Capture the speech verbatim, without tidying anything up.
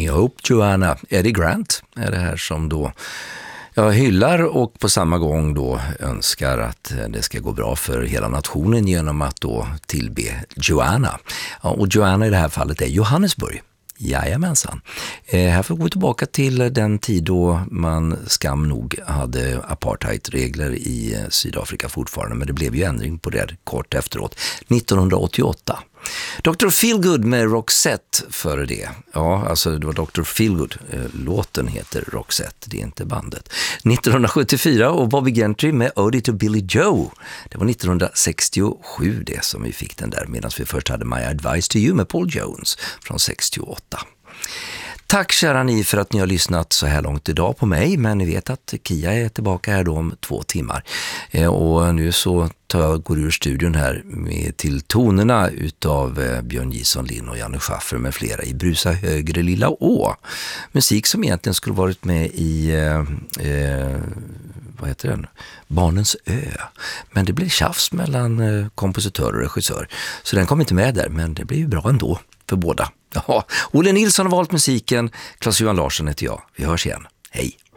Hope Joanna. Eddie Grant är det här som då jag hyllar och på samma gång då önskar att det ska gå bra för hela nationen genom att då tillbe Joanna. Ja, och Joanna i det här fallet är Johannesburg. Jajamensan. Eh, här får vi gå tillbaka till den tid då man skam nog hade apartheidregler i eh, Sydafrika fortfarande, men det blev ju ändring på det kort efteråt, nittonhundraåttioåtta. doktor Feelgood med Roxette före det. Ja, alltså det var doktor Feelgood. Eh, låten heter Roxette, det är inte bandet. nittonhundrasjuttiofyra och Bobby Gentry med Ode to Billy Joe. Det var nittonhundrasextiosju det som vi fick den där, medan vi först hade My Advice to You med Paul Jones från sextioåtta. Tack kära ni för att ni har lyssnat så här långt idag på mig, men ni vet att Kia är tillbaka här då om två timmar. Eh, och nu så tar jag, går ur studion här med, till tonerna utav eh, Björn Gison Lind och Janne Schaffer med flera i Brusa högre lilla å. Musik som egentligen skulle varit med i eh, eh, vad heter den? Barnens ö. Men det blev tjafs mellan eh, kompositör och regissör. Så den kom inte med där, men det blev ju bra ändå för båda. Ja, Olle Nilsson har valt musiken, Claes-Johan Larsson heter jag. Vi hörs igen. Hej!